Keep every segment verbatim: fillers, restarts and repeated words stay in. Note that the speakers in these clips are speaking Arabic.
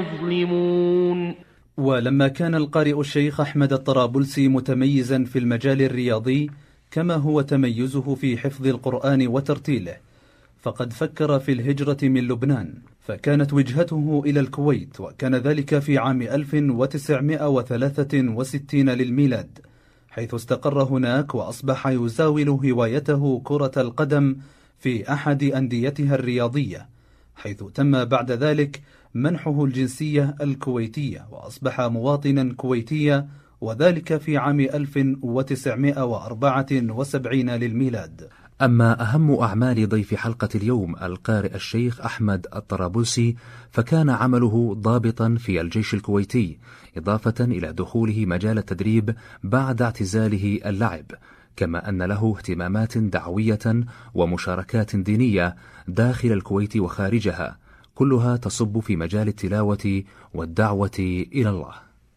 يظلمون. ولما كان القارئ الشيخ أحمد الطرابلسي متميزا في المجال الرياضي كما هو تميزه في حفظ القرآن وترتيله، فقد فكر في الهجرة من لبنان، فكانت وجهته إلى الكويت، وكان ذلك في عام ألف وتسعمائة وثلاثة وستين للميلاد، حيث استقر هناك وأصبح يزاول هوايته كرة القدم في أحد أنديتها الرياضية، حيث تم بعد ذلك منحه الجنسية الكويتية وأصبح مواطنا كويتيا، وذلك في عام ألف وتسعمائة وأربعة وسبعين للميلاد. أما أهم أعمال ضيف حلقة اليوم القارئ الشيخ أحمد الطرابلسي، فكان عمله ضابطا في الجيش الكويتي، إضافة إلى دخوله مجال التدريب بعد اعتزاله اللعب، كما أن له اهتمامات دعوية ومشاركات دينية داخل الكويت وخارجها، كلها تصب في مجال التلاوة والدعوة إلى الله.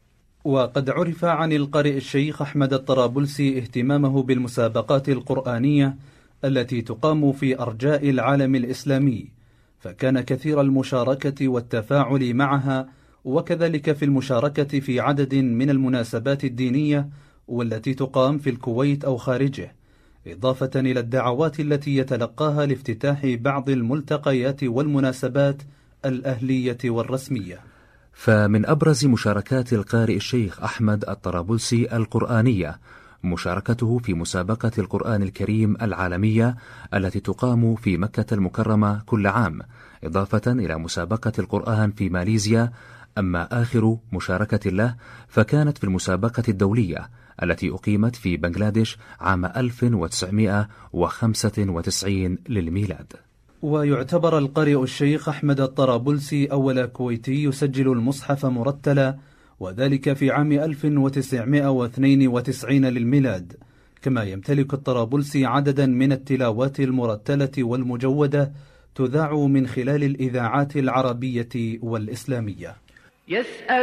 وقد عرف عن القارئ الشيخ أحمد الطرابلسي اهتمامه بالمسابقات القرآنية التي تقام في أرجاء العالم الإسلامي، فكان كثير المشاركة والتفاعل معها، وكذلك في المشاركة في عدد من المناسبات الدينية والتي تقام في الكويت أو خارجه، إضافة إلى الدعوات التي يتلقاها لافتتاح بعض الملتقيات والمناسبات الأهلية والرسمية. فمن أبرز مشاركات القارئ الشيخ أحمد الطرابلسي القرآنية مشاركته في مسابقة القرآن الكريم العالمية التي تقام في مكة المكرمة كل عام، إضافة إلى مسابقة القرآن في ماليزيا. أما آخر مشاركة له فكانت في المسابقة الدولية التي أقيمت في بنغلاديش عام ألف وتسعمائة وخمسة وتسعين للميلاد. ويعتبر القارئ الشيخ أحمد الطرابلسي أول كويتي يسجل المصحف مرتلا، وذلك في عام ألف وتسعمائة واثنين وتسعين للميلاد، كما يمتلك الطرابلسي عددا من التلاوات المرتلة والمجودة تذاع من خلال الإذاعات العربية والإسلامية. يسأل